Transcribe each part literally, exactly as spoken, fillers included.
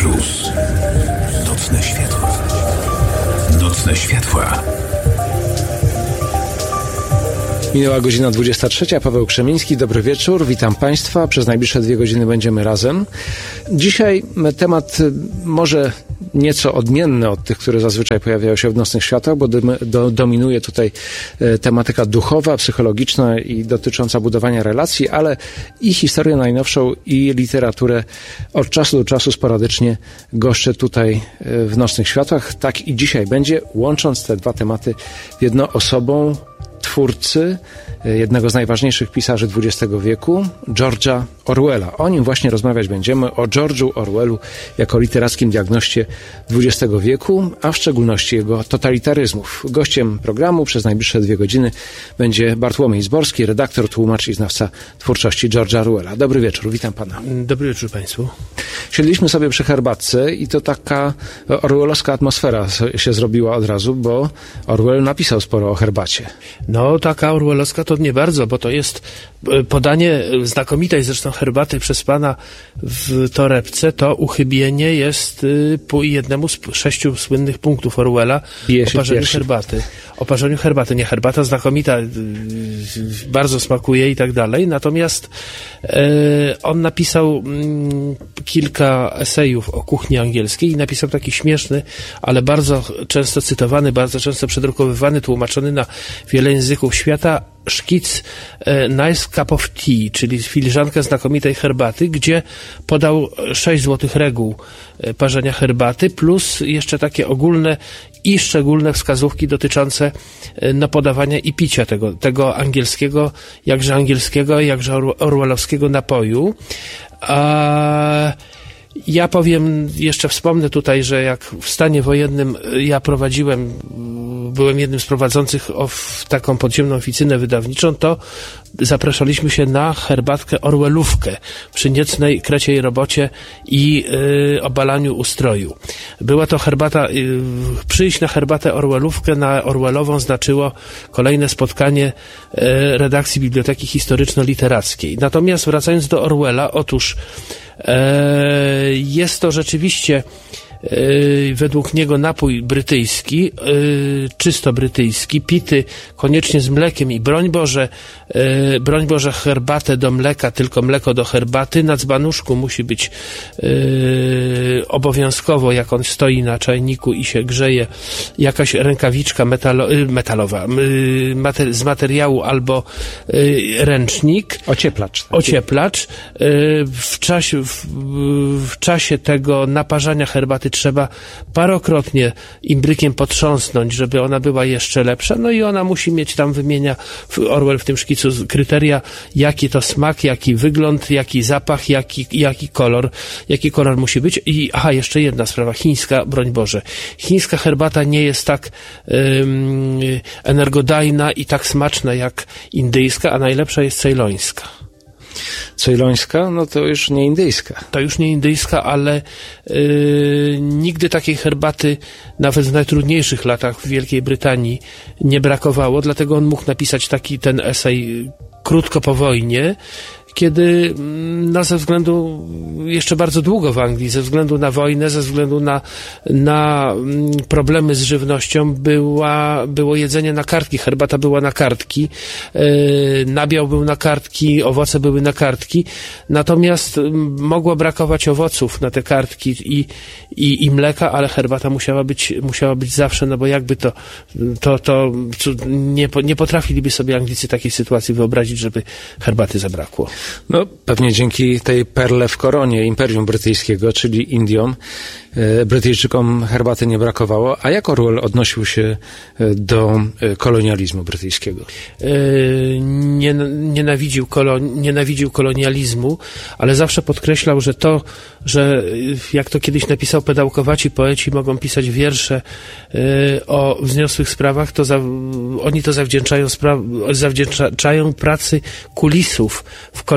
Plus. Nocne światła. Nocne światła. Minęła godzina dwudziesta trzecia. Paweł Krzemiński, dobry wieczór, witam Państwa. Przez najbliższe dwie godziny będziemy razem. Dzisiaj temat może nieco odmienny od tych, które zazwyczaj pojawiają się w Nocnych Światłach, bo do, do, dominuje tutaj tematyka duchowa, psychologiczna i dotycząca budowania relacji, ale i historię najnowszą, i literaturę od czasu do czasu sporadycznie goszczę tutaj w Nocnych Światłach. Tak i dzisiaj będzie, łącząc te dwa tematy w jedną osobą, twórcy, jednego z najważniejszych pisarzy dwudziestego wieku, George'a Orwella. O nim właśnie rozmawiać będziemy, o George'u Orwellu jako literackim diagnoście dwudziestego wieku, a w szczególności jego totalitaryzmów. Gościem programu przez najbliższe dwie godziny będzie Bartłomiej Zborski, redaktor, tłumacz i znawca twórczości George'a Orwella. Dobry wieczór, witam pana. Dobry wieczór państwu. Siedliśmy sobie przy herbatce i to taka orwellowska atmosfera się zrobiła od razu, bo Orwell napisał sporo o herbacie. No, taka orwellowska to nie bardzo, bo to jest podanie znakomitej zresztą herbaty przez pana w torebce, to uchybienie jest po jednemu z sześciu słynnych punktów Orwella o parzeniu herbaty. O parzeniu herbaty. Nie, herbata znakomita, bardzo smakuje i tak dalej, natomiast e, on napisał m, kilka esejów o kuchni angielskiej i napisał taki śmieszny, ale bardzo często cytowany, bardzo często przedrukowywany, tłumaczony na wiele języków świata szkic e, Nice Cup of Tea, czyli filiżankę znakomitej herbaty, gdzie podał sześć złotych reguł e, parzenia herbaty, plus jeszcze takie ogólne i szczególne wskazówki dotyczące e, no, podawania i picia tego, tego angielskiego, jakże angielskiego, jakże orwellowskiego napoju. A ja powiem, jeszcze wspomnę tutaj, że jak w stanie wojennym ja prowadziłem, byłem jednym z prowadzących of, taką podziemną oficynę wydawniczą, to zapraszaliśmy się na herbatkę Orwellówkę przy niecnej kreciej robocie i y, obalaniu ustroju. Była to herbata, y, przyjść na herbatę Orwellówkę, na Orwellową znaczyło kolejne spotkanie y, redakcji Biblioteki Historyczno-Literackiej. Natomiast wracając do Orwella, otóż y, jest to rzeczywiście Yy, według niego napój brytyjski, yy, czysto brytyjski, pity koniecznie z mlekiem i broń Boże, yy, broń Boże herbatę do mleka, tylko mleko do herbaty. Na dzbanuszku musi być yy, obowiązkowo, jak on stoi na czajniku i się grzeje, jakaś rękawiczka metalo, yy, metalowa, yy, mater, z materiału albo yy, ręcznik. Ocieplacz. Taki. Ocieplacz. Yy, w czasie, w, w czasie tego naparzania herbaty trzeba parokrotnie imbrykiem potrząsnąć, żeby ona była jeszcze lepsza. No i ona musi mieć, tam wymienia Orwell w tym szkicu kryteria, jaki to smak, jaki wygląd, jaki zapach, jaki, jaki kolor, jaki kolor musi być. I aha, jeszcze jedna sprawa, chińska, broń Boże. Chińska herbata nie jest tak um, energodajna i tak smaczna jak indyjska, a najlepsza jest cejlońska. Cejlońska, no to już nie indyjska. To już nie indyjska, ale yy, nigdy takiej herbaty nawet w najtrudniejszych latach w Wielkiej Brytanii nie brakowało, dlatego on mógł napisać taki ten esej krótko po wojnie, kiedy no, ze względu, jeszcze bardzo długo w Anglii, ze względu na wojnę, ze względu na, na problemy z żywnością była, było jedzenie na kartki, herbata była na kartki, yy, nabiał był na kartki, owoce były na kartki, natomiast mogło brakować owoców na te kartki i, i, i mleka, ale herbata musiała być, musiała być zawsze, no bo jakby to, to, to nie, nie potrafiliby sobie Anglicy takiej sytuacji wyobrazić, żeby herbaty zabrakło. No, pewnie dzięki tej perle w koronie Imperium Brytyjskiego, czyli Indiom, e, Brytyjczykom herbaty nie brakowało. A jak Orwell odnosił się do kolonializmu brytyjskiego? E, nie, nienawidził, kolon, nienawidził kolonializmu, ale zawsze podkreślał, że to, że jak to kiedyś napisał, pedałkowaci poeci mogą pisać wiersze e, o wzniosłych sprawach, to za, oni to zawdzięczają, spra- zawdzięczają pracy kulisów w kolonii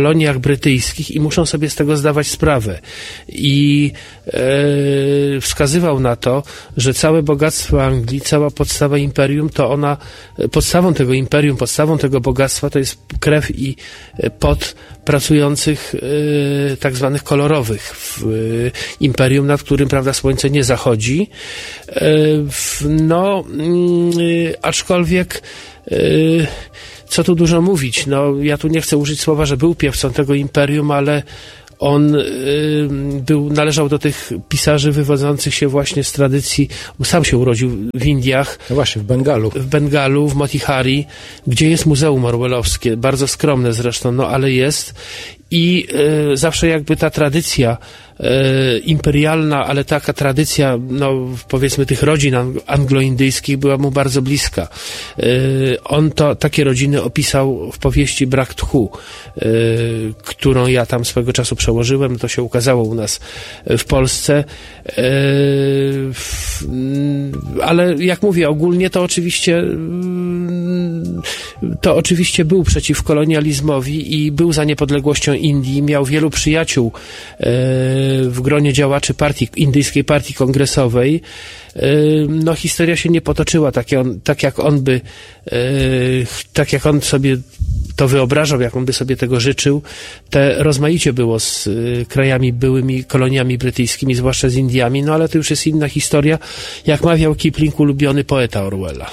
koloniach brytyjskich i muszą sobie z tego zdawać sprawę. I e, wskazywał na to, że całe bogactwo Anglii, cała podstawa imperium, to ona, podstawą tego imperium, podstawą tego bogactwa to jest krew i pot pracujących e, tak zwanych kolorowych w e, imperium, nad którym, prawda, słońce nie zachodzi. E, w, no, e, aczkolwiek e, co tu dużo mówić, no ja tu nie chcę użyć słowa, że był piewcą tego imperium, ale on y, był, należał do tych pisarzy wywodzących się właśnie z tradycji, sam się urodził w Indiach. No właśnie, w Bengalu. W Bengalu, w Motihari, gdzie jest Muzeum Orwellowskie, bardzo skromne zresztą, no ale jest. I y, zawsze jakby ta tradycja y, imperialna, ale taka tradycja, no powiedzmy tych rodzin anglo-indyjskich była mu bardzo bliska. Y, on to, takie rodziny opisał w powieści Brak tchu, y, którą ja tam swego czasu przełożyłem, to się ukazało u nas w Polsce. Y, w, ale jak mówię, ogólnie to oczywiście y, to oczywiście był przeciw kolonializmowi i był za niepodległością Indii, miał wielu przyjaciół e, w gronie działaczy partii, indyjskiej partii kongresowej. E, no historia się nie potoczyła tak, jak on, tak jak on by e, tak jak on sobie to wyobrażał, jak on by sobie tego życzył. Te rozmaicie było z e, krajami, byłymi koloniami brytyjskimi, zwłaszcza z Indiami, no ale to już jest inna historia, jak mawiał Kipling, ulubiony poeta Orwella.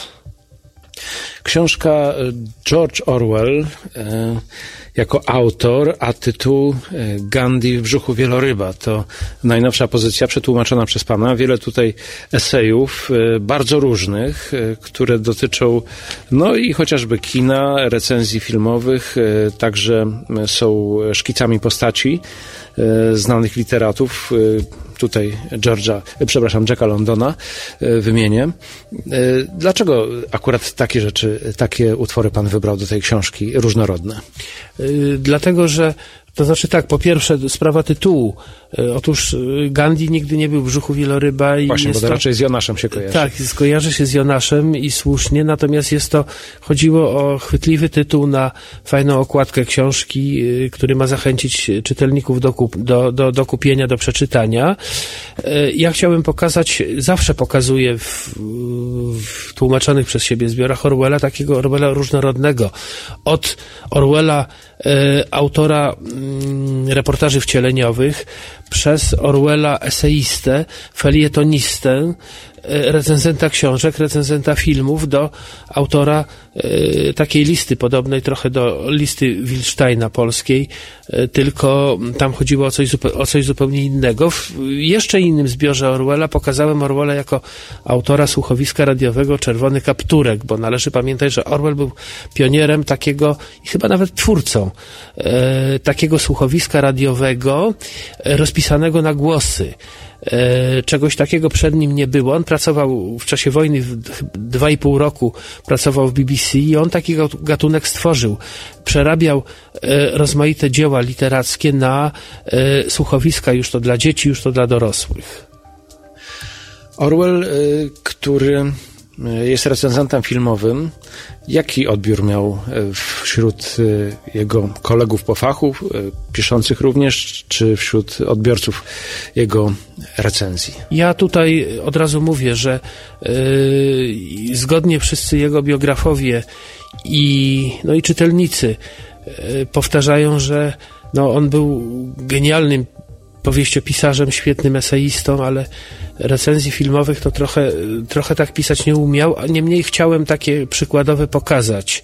Książka George Orwell e, jako autor, a tytuł e, Gandhi w brzuchu wieloryba. To najnowsza pozycja przetłumaczona przez pana. Wiele tutaj esejów, e, bardzo różnych, e, które dotyczą no i chociażby kina, recenzji filmowych, e, także są szkicami postaci e, znanych literatów. E, tutaj George'a, przepraszam, Jacka Londona wymienię. Dlaczego akurat takie rzeczy, takie utwory pan wybrał do tej książki, różnorodne? Dlatego, że to znaczy tak, po pierwsze sprawa tytułu. Otóż Gandhi nigdy nie był w brzuchu wieloryba. I Właśnie, jest bo to to raczej z Jonaszem się kojarzy. Tak, skojarzy się z Jonaszem i słusznie, natomiast jest to, chodziło o chwytliwy tytuł na fajną okładkę książki, który ma zachęcić czytelników do, kup, do, do, do kupienia, do przeczytania. Ja chciałem pokazać, zawsze pokazuję w, w tłumaczonych przez siebie zbiorach Orwella takiego Orwella różnorodnego. Od Orwella e, autora m, reportaży wcieleniowych, przez Orwella eseistę, felietonistę, recenzenta książek, recenzenta filmów, do autora e, takiej listy podobnej trochę do listy Wilsteina polskiej, e, tylko tam chodziło o coś, o coś zupełnie innego. W jeszcze innym zbiorze Orwella pokazałem Orwella jako autora słuchowiska radiowego Czerwony Kapturek, bo należy pamiętać, że Orwell był pionierem takiego i chyba nawet twórcą e, takiego słuchowiska radiowego e, rozpisanego na głosy. E, czegoś takiego przed nim nie było. On pracował w czasie wojny, w dwa i pół roku pracował w B B C i on taki gatunek stworzył. Przerabiał e, rozmaite dzieła literackie na e, słuchowiska, już to dla dzieci, już to dla dorosłych. Orwell, e, który jest recenzentem filmowym, jaki odbiór miał wśród jego kolegów po fachu, piszących również, czy wśród odbiorców jego recenzji? Ja tutaj od razu mówię, że yy, zgodnie wszyscy jego biografowie i, no i czytelnicy yy, powtarzają, że no, on był genialnym powieściopisarzem, świetnym eseistą, ale recenzji filmowych to trochę, trochę tak pisać nie umiał, a niemniej chciałem takie przykładowe pokazać.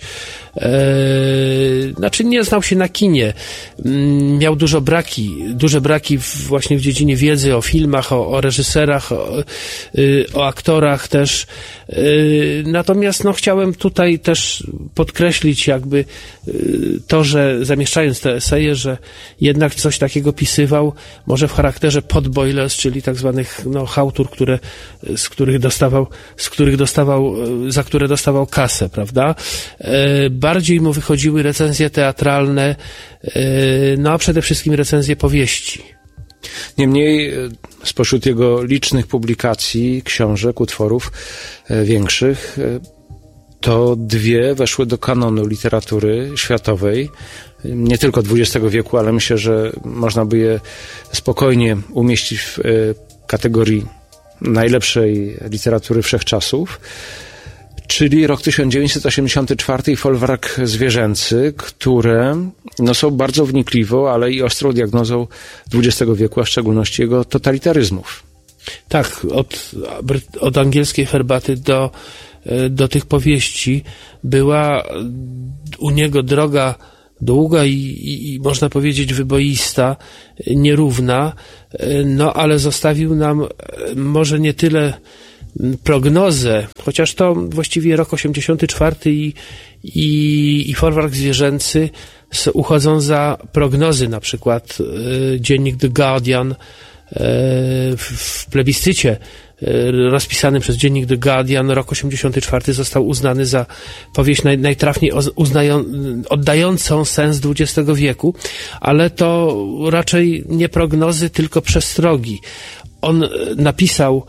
Eee, znaczy nie znał się na kinie. Miał dużo braki, duże braki w, właśnie w dziedzinie wiedzy o filmach, o, o reżyserach, o, y, o aktorach też. Y, natomiast no, chciałem tutaj też podkreślić jakby y, to, że zamieszczając te eseje, że jednak coś takiego pisywał, może w charakterze potboilers, czyli tak zwanych no, chałtur, które, z których dostawał, z których dostawał, za które dostawał kasę, prawda? E, bardziej mu wychodziły recenzje teatralne, e, no a przede wszystkim recenzje powieści. Niemniej spośród jego licznych publikacji, książek, utworów e, większych, e, to dwie weszły do kanonu literatury światowej, nie tylko dwudziestego wieku, ale myślę, że można by je spokojnie umieścić w kategorii najlepszej literatury wszechczasów, czyli rok tysiąc dziewięćset osiemdziesiąty czwarty i folwark zwierzęcy, które no, są bardzo wnikliwą, ale i ostrą diagnozą dwudziestego wieku, a w szczególności jego totalitaryzmów. Tak, od, od angielskiej herbaty do, do tych powieści była u niego droga długa i, i, i można powiedzieć wyboista, nierówna, no ale zostawił nam może nie tyle prognozę, chociaż to właściwie rok osiemdziesiąty czwarty i, i, i folwark zwierzęcy uchodzą za prognozy, na przykład y, dziennik The Guardian y, w, w plebiscycie y, rozpisanym przez dziennik The Guardian rok osiemdziesiąty czwarty został uznany za powieść naj, najtrafniej uznają, oddającą sens dwudziestego wieku, ale to raczej nie prognozy, tylko przestrogi. On napisał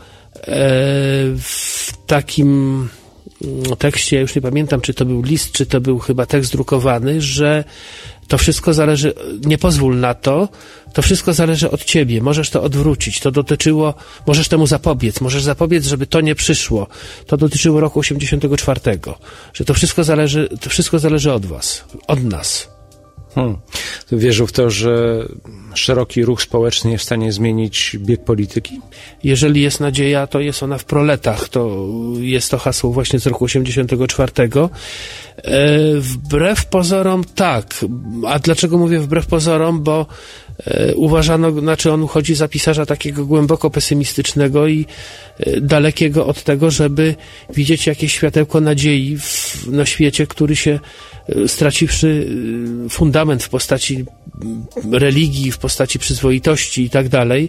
w takim tekście, ja już nie pamiętam, czy to był list, czy to był chyba tekst drukowany, że to wszystko zależy, nie pozwól na to, to wszystko zależy od ciebie, możesz to odwrócić, to dotyczyło, możesz temu zapobiec, możesz zapobiec, żeby to nie przyszło, to dotyczyło roku osiemdziesiątego czwartego, że to wszystko zależy, to wszystko zależy od was, od nas. Hmm. Wierzył w to, że szeroki ruch społeczny jest w stanie zmienić bieg polityki? Jeżeli jest nadzieja, to jest ona w proletach. To jest to hasło właśnie z roku osiemdziesiątego czwartego. E, wbrew pozorom tak. A dlaczego mówię wbrew pozorom? Bo e, uważano, znaczy on uchodzi za pisarza takiego głęboko pesymistycznego i e, dalekiego od tego, żeby widzieć jakieś światełko nadziei w no, świecie, który się straciwszy fundament w postaci religii, w postaci przyzwoitości i tak dalej,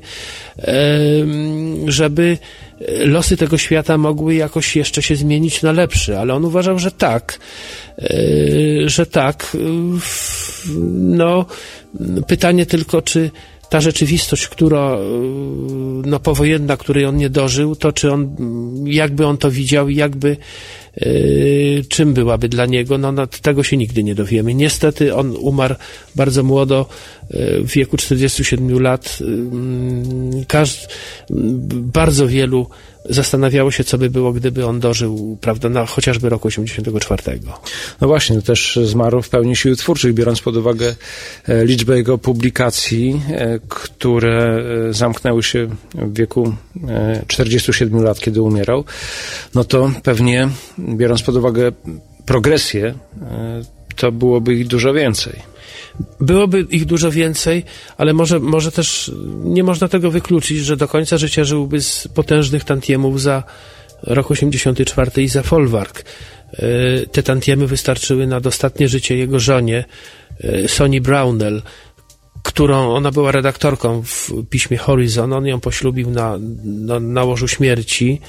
żeby losy tego świata mogły jakoś jeszcze się zmienić na lepszy, ale on uważał, że tak, że tak. No, pytanie tylko, czy ta rzeczywistość, która, no, powojenna, której on nie dożył, to czy on, jakby on to widział i jakby, yy, czym byłaby dla niego, no, no tego się nigdy nie dowiemy. Niestety on umarł bardzo młodo, yy, w wieku czterdziestu siedmiu lat. Yy, każd, bardzo wielu zastanawiało się, co by było, gdyby on dożył, prawda, na chociażby roku osiemdziesiątego czwartego. No właśnie, to też zmarł w pełni sił twórczych, biorąc pod uwagę liczbę jego publikacji, które zamknęły się w wieku czterdziestu siedmiu lat, kiedy umierał, no to pewnie, biorąc pod uwagę progresję, to byłoby ich dużo więcej. Byłoby ich dużo więcej, ale może, może też nie można tego wykluczyć, że do końca życia żyłby z potężnych tantiemów za rok osiemdziesiąty czwarty i za folwark. Te tantiemy wystarczyły na dostatnie życie jego żonie, Soni Brownell, którą ona była redaktorką w piśmie Horizon. On ją poślubił na, na, na łożu śmierci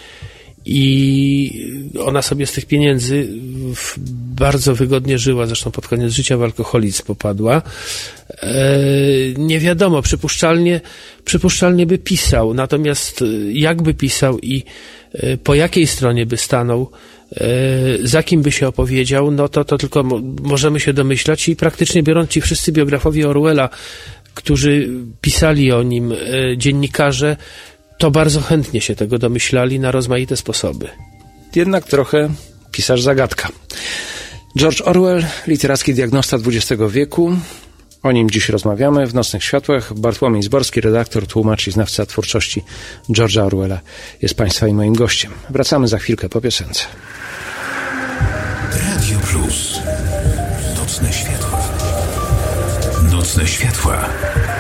i ona sobie z tych pieniędzy bardzo wygodnie żyła, zresztą pod koniec życia w alkoholizm popadła. E, nie wiadomo, przypuszczalnie, przypuszczalnie by pisał, natomiast jakby pisał i e, po jakiej stronie by stanął, e, za kim by się opowiedział, no to, to tylko mo- możemy się domyślać i praktycznie biorąc ci wszyscy biografowie Orwella, którzy pisali o nim, e, dziennikarze, to bardzo chętnie się tego domyślali na rozmaite sposoby. Jednak trochę pisarz zagadka. George Orwell, literacki diagnosta dwudziestego wieku. O nim dziś rozmawiamy w Nocnych Światłach. Bartłomiej Zborski, redaktor, tłumacz i znawca twórczości George'a Orwella jest Państwa i moim gościem. Wracamy za chwilkę po piosence. Radio Plus. Nocne Światła. Nocne Światła.